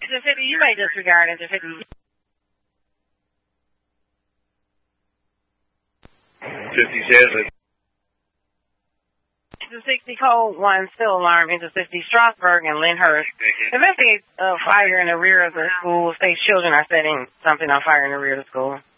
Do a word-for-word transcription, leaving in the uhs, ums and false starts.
Agent fifty, you may disregard Agent fifty. fifty-seven. Agent sixty, code one, still alarm. Agent sixty, Strasburg and Lyndhurst. Investigate a fire in the rear of the school. State children are setting something on fire in the rear of the school.